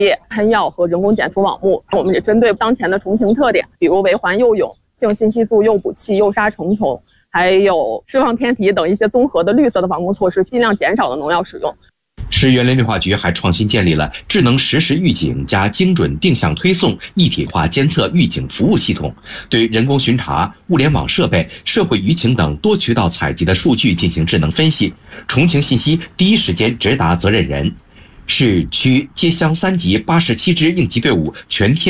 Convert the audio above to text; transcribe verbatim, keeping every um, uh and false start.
喷药和人工检出网目。我们也针对当前的虫情特点，比如围环诱涌、性信息素诱捕器、诱杀成虫，还有释放天敌等一些综合的绿色的防控措施，尽量减少了农药使用。 市园林绿化局还创新建立了智能实时预警加精准定向推送一体化监测预警服务系统，对人工巡查、物联网设备、社会舆情等多渠道采集的数据进行智能分析，虫情信息第一时间直达责任人。市区街乡三级八十七支应急队伍全天